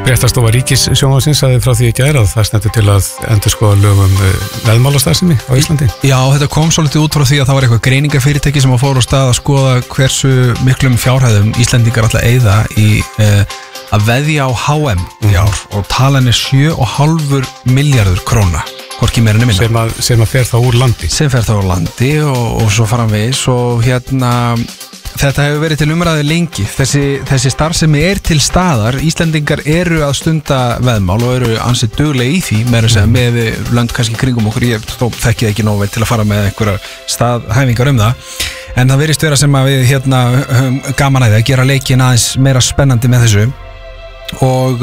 Fréttastofa Ríkissjónvarpsins sagði frá því í gær að það stendur til að endurskoða lög veðmálastarfsemi á Íslandi. Já, þetta kom svolítið út frá því að það var eitthvað greiningarfyrirtæki sem fór á stað að skoða hversu miklum fjárhæðum Íslendingar ætla að eyða í að veðja á HM í ár og talan 7,5 milljarður króna, hvorki meira en minna. Sem að fer þá úr landi. Sem fer þá úr landi og svo framvegis og þetta hefur verið til umræðu lengi. Þessi starfsemi til staðar. Íslendingar eru að stunda veðmál og eru ansið duglega í því með lönd kannski kringum okkur. Ég þekki það ekki nóg vel til að fara með einhverja staðhæfingar það. En það virðist vera sem að við höfum gaman að gera leikinn aðeins meira spennandi með þessu. Og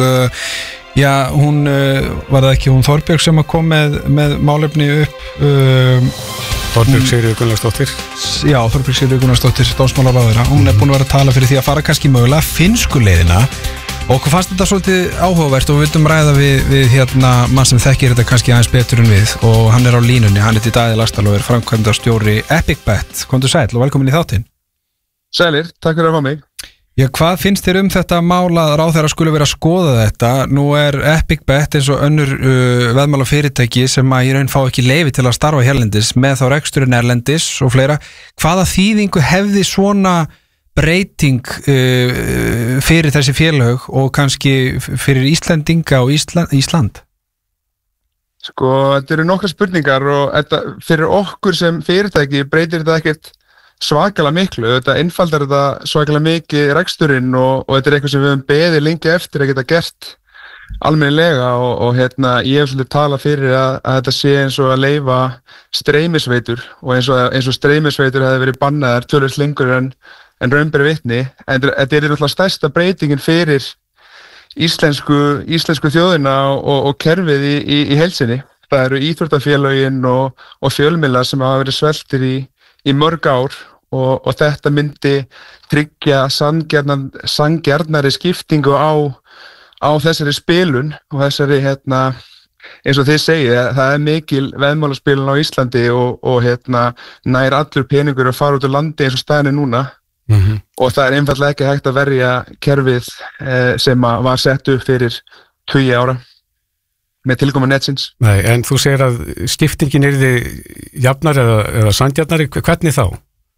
hún var það ekki hún Þorbjörg sem kom með málefni upp Þorbjörg Sigríður Gunnlaugsdóttir. Já, Þorbjörg Sigríður Gunnlaugsdóttir, dómsmálaráðherra. Hún búin að vera að tala fyrir því að fara kannski mögulega finnsku leiðina og okkur fannst þetta svolítið áhugavert og við vildum ræða við mann sem þekkir þetta kannski aðeins betur en við og hann á línunni, hann Daði Laxdal og framkvæmdastjóri EpicBet. Komdu sæll og velkomin í þáttinn. Sælir, takk fyrir að fá mig. Já, hvað finnst þér þetta mál að ráðherra skuli vera að skoða þetta? Nú EpicBet eins og önnur veðmálafyrirtæki sem að í raun fá ekki leyfi til að starfa hérlendis með þá reksturinn erlendis og fleira. Hvaða þýðingu hefði svona breyting fyrir þessi félög og kannski fyrir Íslendinga og Ísland? Sko, þetta eru nokkrar spurningar og þetta, fyrir okkur sem fyrirtæki breytir þetta ekkert svakalega miklu, þetta einfaldar þetta svakalega mikið reksturinn og þetta eitthvað sem við höfum beðið lengi eftir að geta gert almennilega og ég hef svolítið talað fyrir að þetta sé eins og að leyfa streymisveitur og eins og streymisveitur hefði verið bannaðar töluvert lengur en raun ber vitni, en þetta náttúrulega stærsta breytingin fyrir íslensku þjóðina og kerfið í heild sinni. Það eru íþróttafélögin og fjölmiðlar sem hafa verið sveltir í mörg ár og þetta myndi tryggja sanngjarnari skiptingu á þessari spilun og þessari, eins og þið segið, það mikil veðmálaspilun á Íslandi og nær allur peningur að fara út úr landi eins og staðan núna og það einfaldlega ekki hægt að verja kerfið sem var sett upp fyrir 20 ára með tilkomu netsins. Nei, en þú segir að skiptingin yrði jafnar eða sanngjarnari, hvernig þá?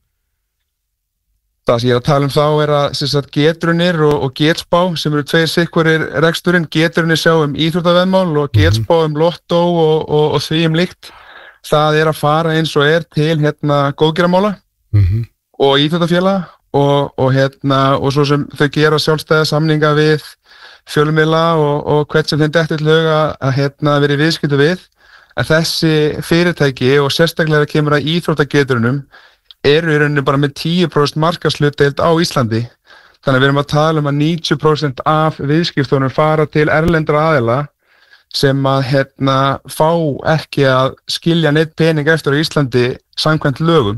Það sem ég að tala þá að Getrunir og Getspá sem eru tveir sikkurir reksturinn, Getrunir sjá íþróttaveðmál og Getspá lottó og því líkt. Það að fara eins og til góðgeramála og íþróttafélaga og svo sem þau gera sjálfstæða samninga við fjölmiðla og hvert sem þeim dettur til huga að vera í viðskipti við, að þessi fyrirtæki og sérstaklega kemur að íþróttagetrunum eru í rauninni bara með 10% markaðshlutdeild á Íslandi. Þannig að við erum að tala að 90% af viðskiptunum fara til erlendra aðila sem að fá ekki að skilja neitt pening eftir á Íslandi samkvæmt lögum.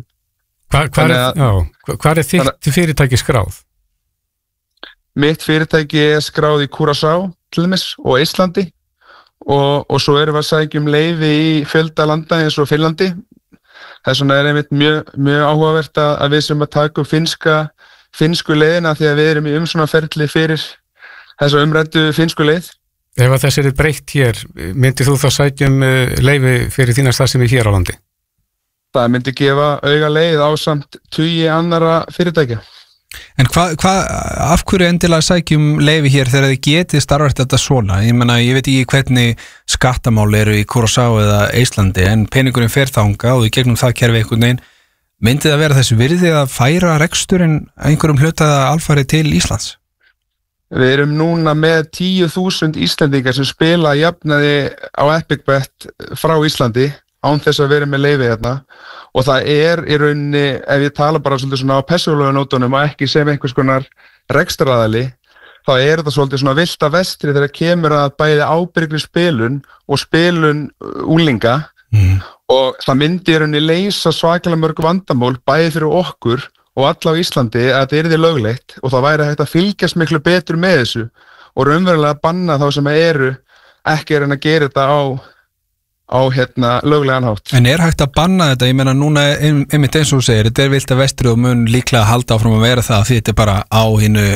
Hvar þitt fyrirtæki skráð? Mitt fyrirtæki skráð í Curaçao til dæmis og Íslandi og svo erum við að sækja leyfi í fjölda landa eins og Finnlandi. Þess vegna einmitt mjög áhugavert að við sem að taka upp finnsku leiðina því að við erum í umsóknarferli fyrir þessa umræddu finnsku leið. Ef að þessi breytt hér, myndi þú þá sækja leyfi fyrir þína starfsemi hér á landi? Það myndi gefa auga leið ásamt 20 annarra fyrirtækja. En af hverju endilega sækjum leyfi hér þegar þið getið starfart þetta svona? Ég veit ekki hvernig skattamál eru í Curaçao eða Íslandi en peningurinn fer þangað og í gegnum það kerfi einhvern veginn. Myndi það vera þessu virði að færa reksturinn einhverjum hlutaða alfarið til Íslands? Við erum núna með 10.000 Íslendingar sem spila jafnaði á EpicBet frá Íslandi án þess að vera með leyfi og það í rauninni, ef ég tala bara svolítið svona á persónulegum nótunum og ekki sem einhvers konar rekstraraðili, þá þetta svolítið svona vilda vestri þegar kemur að bæði ábyrgri spilun og spilun unglinga og það myndi í rauninni leysa svakalega mörg vandamál bæði fyrir okkur og alla á Íslandi að þetta yrði löglegt og það væri hægt að fylgjast miklu betur með þessu og raunverulega banna þá sem eru ekki að gera þetta á löglegan hátt. En hægt að banna þetta? Ég meina núna einmitt eins og þú segir, þetta vilda vestri og mun líklega halda áfram að vera það því þetta bara á hinu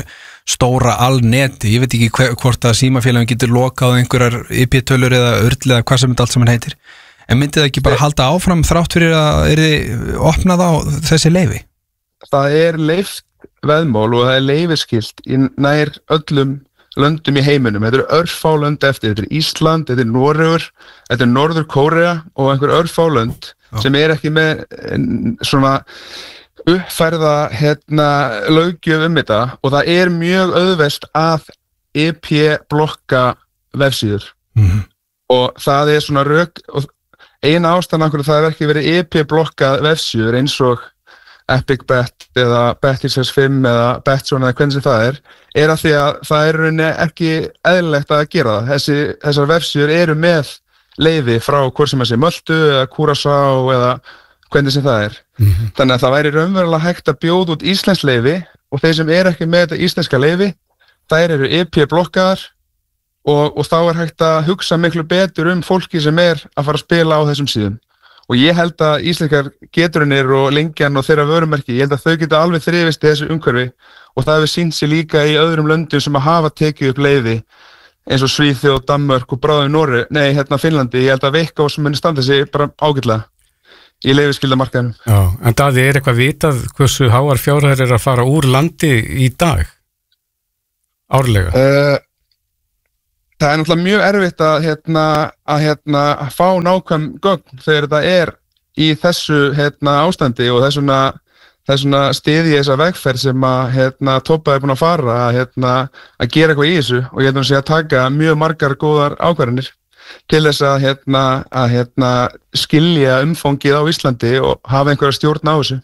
stóra alneti, ég veit ekki hvort að símafélagin getur lokað einhverjar IP-tölur eða url eða hvað sem þetta allt saman heitir, en myndi það ekki bara halda áfram þrátt fyrir að opnað á þessi leyfi? Það leyft veðmál og það leyfiskylt í nær öllum löndum í heiminum. Þetta örfá lönd eftir, þetta Ísland, þetta Noregur, þetta Norður Kórea og einhver örfá lönd sem ekki með svona uppfærða löggjöf þetta og það mjög auðvelt að IP-blokka vefsíður og það svona rök og eina ástæðan af hverju það ekki verið IP-blokka vefsíður eins og Epic Bet eða Bet365 eða Betzone eða hvernig sem það að því að það rauninni ekki eðlilegt að gera það. Þessar vefsíður með leyfi frá hvort sem sé Möltu eða Curaçao eða hvernig sem það Þannig að það væri raunverulega hægt að bjóða út íslensk leyfi og þeir sem ekki með þetta íslenska leyfi, þær IP-blokkaðar og þá hægt að hugsa miklu betur fólki sem að fara að spila á þessum síðum. Og ég held að íslenskar geturinn og lengjan og þeirra vörumerki, ég held að þau geta alveg þrifist í þessu umhverfi og það hefur sýnt sig líka í öðrum löndum sem að hafa tekið upp leyfi eins og Svíþjóð, Danmörk og bráðum Noregi, Finnlandi. Ég held að Veikká sem muni standa sig bara ágætlega í leyfiskylda markaðinum. Já, en Daði, eitthvað vitað hversu háar fjárhæðir að fara úr landi í dag? Árlega? Það náttúrulega mjög erfitt að fá nákvæm gögn þegar þetta í þessu ástandi og þessuna stiði þessa vegferð sem að Toppa búin að fara að gera eitthvað í þessu og ég held að taka mjög margar góðar ákvarðanir til þess að skilja umfangið á Íslandi og hafa einhverja stjórn á þessu.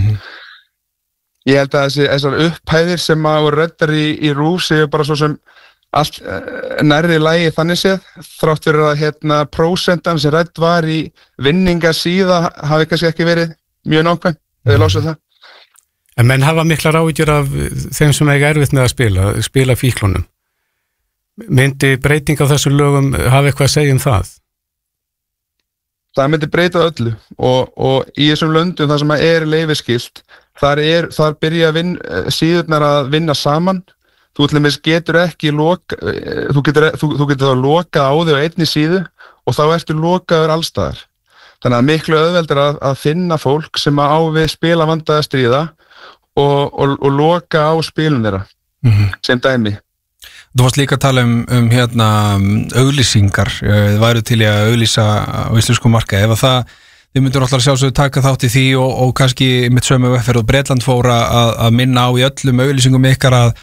Ég held að þessar upphæðir sem voru ræddar í RÚV séu bara svo sem allt nærri lagi þannig séð, þrátt fyrir að prósentan sem rædd var í vinningasíða hafi kannski ekki verið mjög nákvæm, eða lásað það. En menn hafa miklar áhyggjur af þeim sem eiga erfitt með að spila fíklunum. Myndi breyting á þessu lögum hafa eitthvað að segja það? Það myndi breyta öllu og í þessum löndum þar sem leyfiskylt, þar byrja síðurnar að vinna saman. Þú getur ekki þú getur þá lokað á þig á einni síðu og þá ertu lokaður allstaðar. Þannig að miklu auðveldur að finna fólk sem á við spilavanda að stríða og loka á spilum þeirra sem dæmi. Þú varst líka að tala auglýsingar, þið væru til í að auglýsa á íslensku markaði. Ef þið myndur alltaf sjálfsögðu taka þátt í því og kannski mitt sömu vegferð og Bretland fór að minna á í öllum auglýsingum ykkar að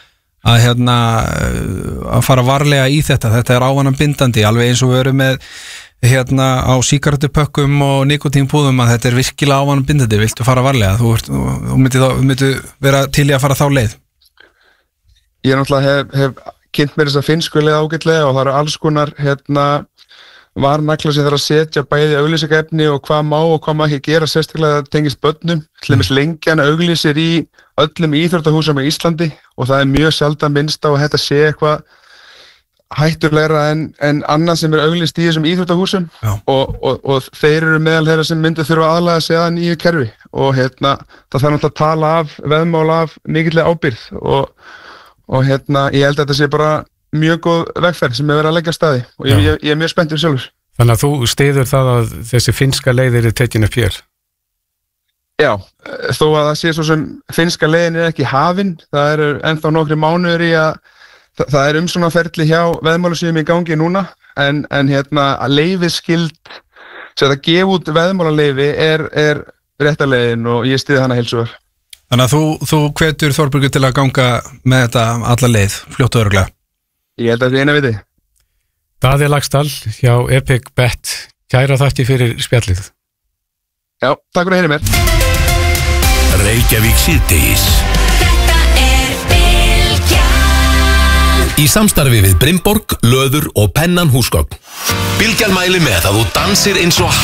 fara varlega í þetta ávannan bindandi, alveg eins og við erum með á sígarettupökkum og nikotínpúðum að þetta virkilega ávannan bindandi, viltu fara varlega, þú myndir vera til í að fara þá leið. Ég náttúrulega hef kynnt mér þess að finnsku leið ágætlega og það eru alls konar varnagla sem þarf að setja bæði auglýsingaefni og hvað má og hvað má ekki gera, sérstaklega það tengist börnum. Til dæmis lengjan auglýsir í öllum íþróttahúsum í Íslandi og það mjög sjaldan minnst á að þetta sé eitthvað hættulegra en annað sem auglýst í þessum íþróttahúsum og þeir eru meðal þeirra sem myndu þurfa aðlaga sig að nýju kerfi og það þarf náttúrulega að tala af veðmál af mikillega ábyrgð og ég held að þetta sé bara mjög góð vegferð sem verið að leggja staði og ég mjög spenntur sjálfur. Þannig að þú styður það að þessi finnska leið tekin upp hér? Já, þó að það sé svo sem finnska leiðin ekki hafin, það eru ennþá nokkri mánuður í að það svona ferli hjá veðmálasíðum í gangi núna en að leyfiskyld sem það gefa út veðmálaleyfi er rétta leiðin og ég styði hana heils hugar. Þannig að þú hvetur Þórbergur til að ganga með þetta alla leið, fljótt og örugglega? Ég held að það eina viti. Daði Laxdal hjá Epic Bet, kæra þakki fyrir spjallið. Já, takk fyrir að heyra mér. Reykjavík síðdegis. Þetta Bylgjan. Í samstarfi við Brimborg, Löður og Pennan húsgögn. Bylgjan mælir með að þú dansir eins og